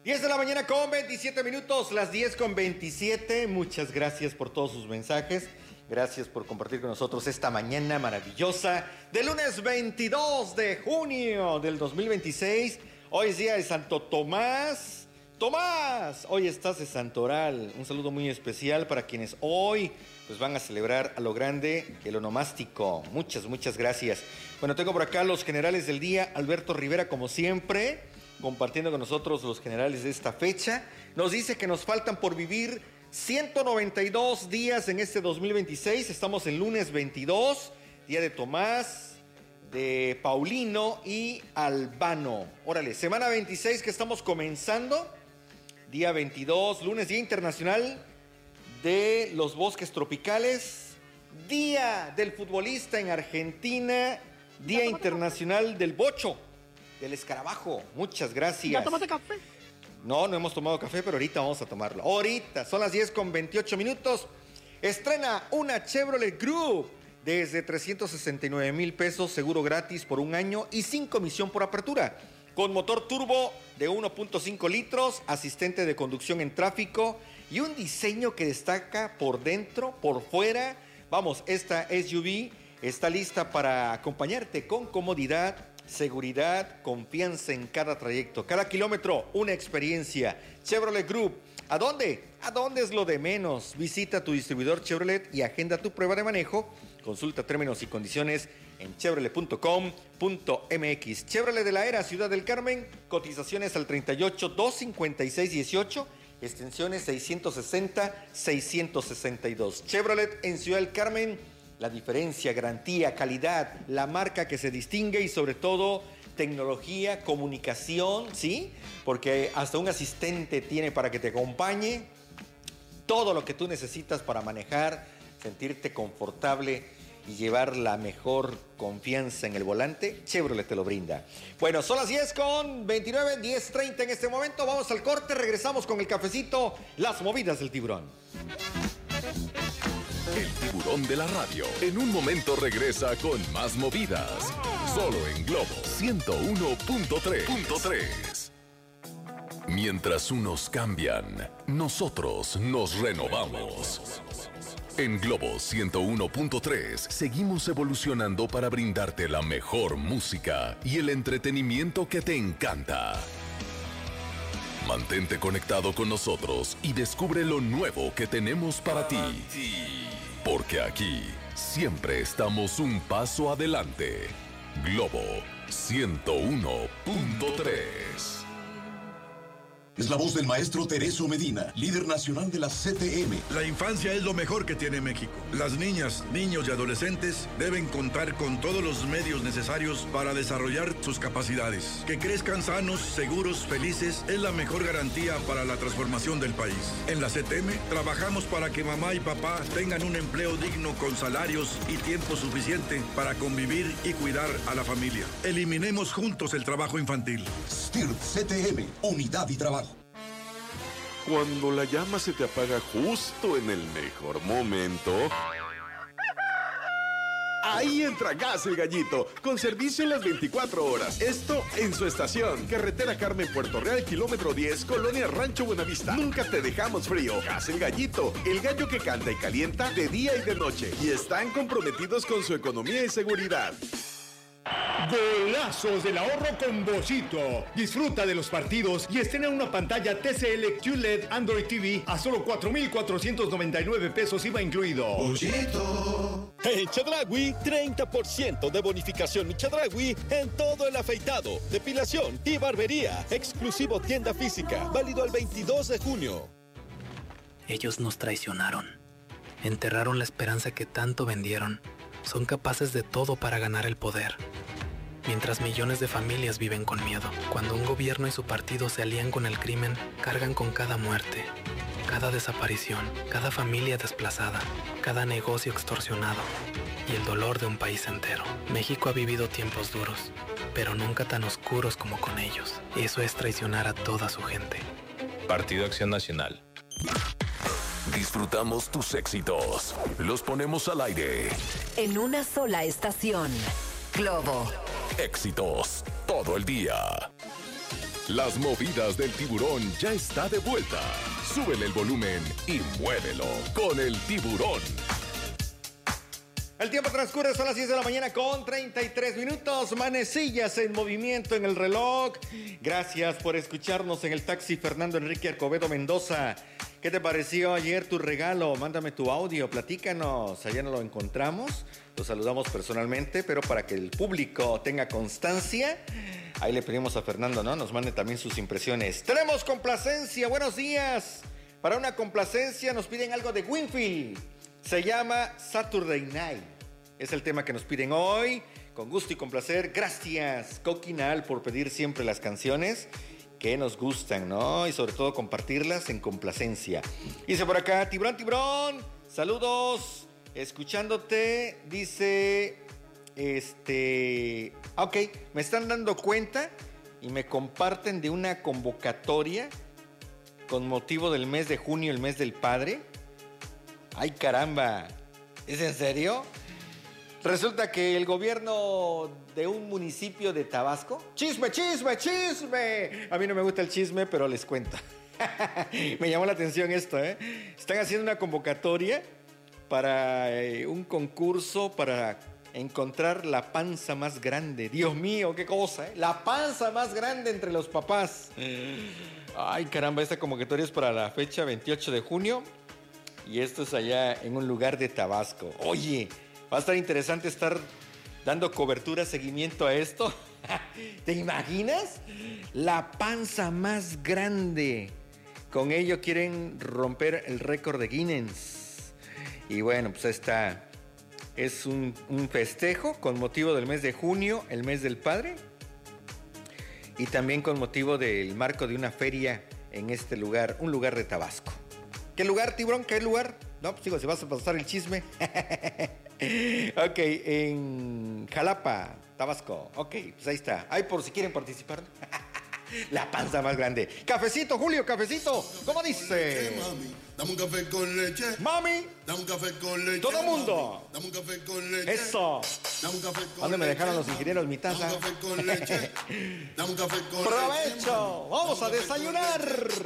10 de la mañana con 27 minutos, las 10 con 27. Muchas gracias por todos sus mensajes. Gracias por compartir con nosotros esta mañana maravillosa de lunes 22 de junio del 2026. Hoy es día de Santo Tomás. Tomás, hoy estás de Santoral. Un saludo muy especial para quienes hoy pues van a celebrar a lo grande el onomástico. Muchas gracias. Bueno, tengo por acá los generales del día. Alberto Rivera, como siempre, compartiendo con nosotros los generales de esta fecha. Nos dice que nos faltan por vivir 192 días en este 2026. Estamos en lunes 22, día de Tomás, de Paulino y Albano. Órale, semana 26 que estamos comenzando. Día 22, lunes, Día Internacional de los Bosques Tropicales. Día del Futbolista en Argentina. Día Internacional del Bocho, del Escarabajo. Muchas gracias. ¿Ya tomaste café? No hemos tomado café, pero ahorita vamos a tomarlo. Ahorita, son las 10 con 28 minutos. Estrena una Chevrolet Group desde 369,000 pesos, seguro gratis por un año y sin comisión por apertura. Con motor turbo de 1.5 litros, asistente de conducción en tráfico y un diseño que destaca por dentro, por fuera. Vamos, esta SUV está lista para acompañarte con comodidad, seguridad, confianza en cada trayecto, cada kilómetro, una experiencia. Chevrolet Group, ¿a dónde? ¿A dónde es lo de menos? Visita tu distribuidor Chevrolet y agenda tu prueba de manejo. Consulta términos y condiciones en chevrolet.com.mx. Chevrolet de la Era, Ciudad del Carmen, cotizaciones al 38-256-18, extensiones 660, 662. Chevrolet en Ciudad del Carmen, la diferencia, garantía, calidad, la marca que se distingue y sobre todo tecnología, comunicación, ¿sí? Porque hasta un asistente tiene para que te acompañe. Todo lo que tú necesitas para manejar, sentirte confortable y llevar la mejor confianza en el volante, Chevrolet te lo brinda. Bueno, son las 10 con 29, 10:30 en este momento. Vamos al corte, regresamos con el cafecito, las movidas del tiburón. El tiburón de la radio en un momento regresa con más movidas. Solo en Globo 101.3. Mientras unos cambian, nosotros nos renovamos. En Globo 101.3 seguimos evolucionando para brindarte la mejor música y el entretenimiento que te encanta. Mantente conectado con nosotros y descubre lo nuevo que tenemos para ti. Porque aquí siempre estamos un paso adelante. Globo 101.3. Es la voz del maestro Tereso Medina, líder nacional de la CTM. La infancia es lo mejor que tiene México. Las niñas, niños y adolescentes deben contar con todos los medios necesarios para desarrollar sus capacidades. Que crezcan sanos, seguros, felices es la mejor garantía para la transformación del país. En la CTM trabajamos para que mamá y papá tengan un empleo digno con salarios y tiempo suficiente para convivir y cuidar a la familia. Eliminemos juntos el trabajo infantil. STIRT CTM, unidad y trabajo. Cuando la llama se te apaga justo en el mejor momento, ahí entra Gas El Gallito, con servicio en las 24 horas. Esto en su estación. Carretera Carmen, Puerto Real, kilómetro 10, Colonia Rancho Buenavista. Nunca te dejamos frío. Gas El Gallito, el gallo que canta y calienta de día y de noche. Y están comprometidos con su economía y seguridad. Golazos del ahorro con Bollito. Disfruta de los partidos y estrena una pantalla TCL QLED Android TV a solo 4,499 pesos IVA incluido. Bollito. En Chedraui, 30% de bonificación Mi Chedraui en todo el afeitado, depilación y barbería. Exclusivo tienda física, válido al 22 de junio. Ellos nos traicionaron. Enterraron la esperanza que tanto vendieron. Son capaces de todo para ganar el poder. Mientras millones de familias viven con miedo. Cuando un gobierno y su partido se alían con el crimen, cargan con cada muerte, cada desaparición, cada familia desplazada, cada negocio extorsionado y el dolor de un país entero. México ha vivido tiempos duros, pero nunca tan oscuros como con ellos. Eso es traicionar a toda su gente. Partido Acción Nacional. Disfrutamos tus éxitos. Los ponemos al aire. En una sola estación. Globo. Éxitos todo el día. Las movidas del tiburón ya está de vuelta. Súbele el volumen y muévelo con el tiburón. El tiempo transcurre, son las 10 de la mañana con 33 minutos. Manecillas en movimiento en el reloj. Gracias por escucharnos en el taxi, Fernando Enrique Arcobedo Mendoza. ¿Qué te pareció ayer tu regalo? Mándame tu audio, platícanos. Ayer no lo encontramos, lo saludamos personalmente, pero para que el público tenga constancia, ahí le pedimos a Fernando, ¿no? Nos mande también sus impresiones. Tenemos complacencia, buenos días. Para una complacencia nos piden algo de Winfield. Se llama Saturday Night. Es el tema que nos piden hoy. Con gusto y con placer. Gracias, Coquinal, por pedir siempre las canciones que nos gustan, ¿no? Y sobre todo compartirlas en complacencia. Dice por acá, Tiburón, saludos. Escuchándote, dice, ok, me están dando cuenta y me comparten de una convocatoria con motivo del mes de junio, el mes del padre. ¡Ay, caramba! ¿Es en serio? Resulta que el gobierno de un municipio de Tabasco... ¡Chisme! A mí no me gusta el chisme, pero les cuento. Me llamó la atención esto, ¿eh? Están haciendo una convocatoria para un concurso para encontrar la panza más grande. Dios mío, qué cosa, ¿eh? La panza más grande entre los papás. ¡Ay, caramba! Esta convocatoria es para la fecha 28 de junio. Y esto es allá en un lugar de Tabasco. Oye, va a estar interesante estar dando cobertura, seguimiento a esto. ¿Te imaginas? La panza más grande. Con ello quieren romper el récord de Guinness. Y bueno, pues está. Es un festejo con motivo del mes de junio, el mes del padre. Y también con motivo del marco de una feria en este lugar, un lugar de Tabasco. ¿Qué lugar, Tiburón? ¿Qué lugar? No, pues digo, si vas a pasar el chisme. Ok, en Jalapa, Tabasco. Ok, pues ahí está. Ahí por si quieren participar. La panza más grande. Cafecito, Julio, cafecito. ¿Cómo dice? Mami, dame un café con leche. Mami. Dame un café con leche. Todo mundo. Dame un café con leche. Eso. Dame un café con ¿Dónde me leche. dejaron los ingenieros mi taza? Dame un café con leche. Dame un café con leche. ¡Provecho! ¡Vamos a desayunar!